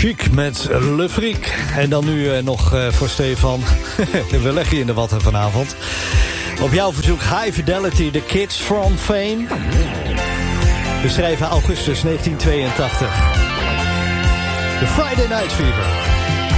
Chic met Le Freak. En dan nu nog voor Stefan. We leggen je in de watten vanavond. Op jouw verzoek High Fidelity, The Kids from Fame. We schrijven augustus 1982. The Friday Night Fever.